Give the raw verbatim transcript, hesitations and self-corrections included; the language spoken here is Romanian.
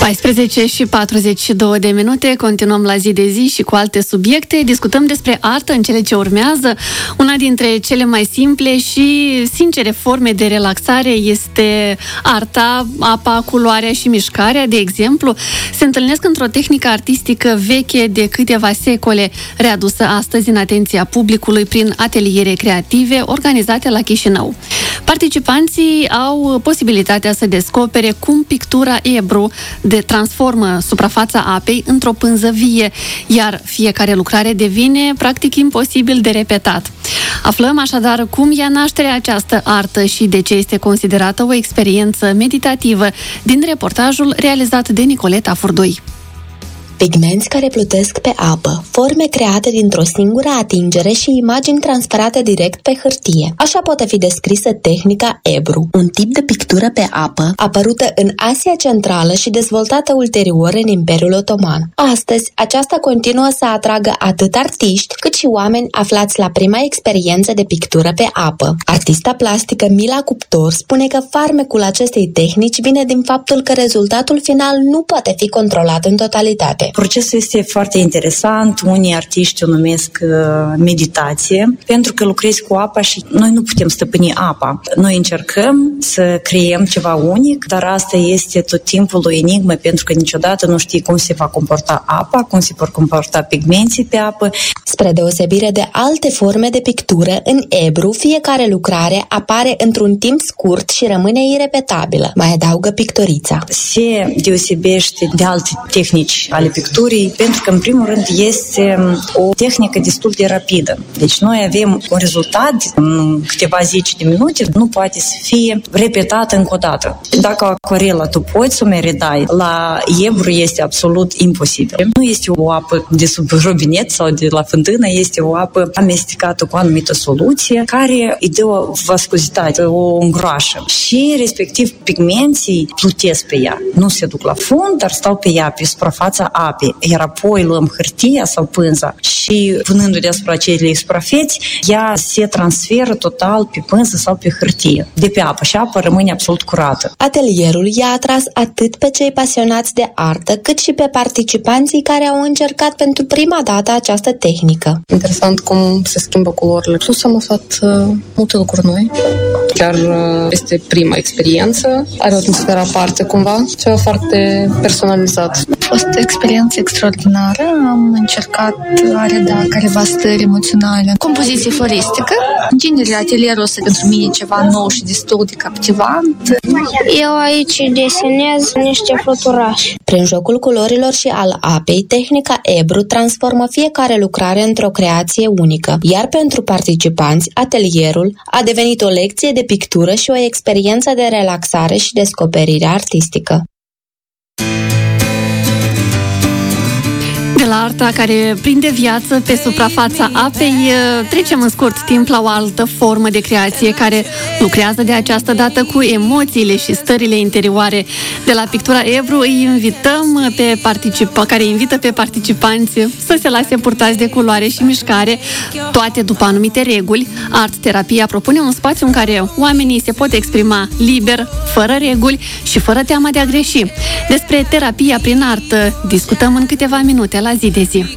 paisprezece și patruzeci și două de minute, continuăm la zi de zi și cu alte subiecte. Discutăm despre artă în cele ce urmează. Una dintre cele mai simple și sincere forme de relaxare este arta, apa, culoarea și mișcarea, de exemplu. Se întâlnesc într-o tehnică artistică veche de câteva secole, readusă astăzi în atenția publicului prin ateliere creative organizate la Chișinău. Participanții au posibilitatea să descopere cum pictura Ebru de transformă suprafața apei într-o pânză vie, iar fiecare lucrare devine practic imposibil de repetat. Aflăm așadar cum ia naștere această artă și de ce este considerată o experiență meditativă din reportajul realizat de Nicoleta Furdui. Pigmenți care plutesc pe apă, forme create dintr-o singură atingere și imagini transferate direct pe hârtie. Așa poate fi descrisă tehnica Ebru, un tip de pictură pe apă apărută în Asia Centrală și dezvoltată ulterior în Imperiul Otoman. Astăzi, aceasta continuă să atragă atât artiști, cât și oameni aflați la prima experiență de pictură pe apă. Artista plastică Mila Cuptor spune că farmecul acestei tehnici vine din faptul că rezultatul final nu poate fi controlat în totalitate. Procesul este foarte interesant, unii artiști o numesc uh, meditație, pentru că lucrezi cu apa și noi nu putem stăpâni apa. Noi încercăm să creăm ceva unic, dar asta este tot timpul o enigmă, pentru că niciodată nu știi cum se va comporta apa, cum se vor comporta pigmenții pe apă. Spre deosebire de alte forme de pictură, în Ebru, fiecare lucrare apare într-un timp scurt și rămâne irepetabilă, mai adaugă pictorița. Se deosebește de alte tehnici ale picturii, pentru că, în primul rând, este o tehnică destul de rapidă. Deci noi avem un rezultat în câteva zeci de minute, nu poate să fie repetată încă o dată. Dacă acvarela tu poți să o redai, la Ebru este absolut imposibil. Nu este o apă de sub robinet sau de la fântână, este o apă amestecată cu o anumită soluție care îi dă o vascuzitate, o îngroașă. Și, respectiv, pigmenții plutesc pe ea. Nu se duc la fund, dar stau pe ea, pe suprafața apei, iar apoi luăm hârtia sau pânza și punându-o deasupra acelei suprafeți, ea se transferă total pe pânză sau pe hârtie, de pe apă și apa rămâne absolut curată. Atelierul i-a atras atât pe cei pasionați de artă, cât și pe participanții care au încercat pentru prima dată această tehnică. Interesant cum se schimbă culorile. Plus am aflat uh, multe lucruri noi. Chiar uh, este prima experiență, are o atmosferă aparte cumva, ceva foarte personalizat. A fost o experiență extraordinară, am încercat a reda careva stări emoționale. Compoziție floristică. În genere, atelierul ăsta pentru mine ceva nou și destul de captivant. Eu aici desenez niște fluturași. Prin jocul culorilor și al apei, tehnica Ebru transformă fiecare lucrare într-o creație unică, iar pentru participanți, atelierul a devenit o lecție de pictură și o experiență de relaxare și descoperire artistică. De la arta care prinde viață pe suprafața apei, trecem în scurt timp la o altă formă de creație care lucrează de această dată cu emoțiile și stările interioare. De la pictura Ebru îi invităm pe participa, care invită pe participanți să se lase purtați de culoare și mișcare, toate după anumite reguli. Art terapia propune un spațiu în care oamenii se pot exprima liber, fără reguli și fără teama de a greși. Despre terapia prin artă discutăm în câteva minute la Zi de Zi.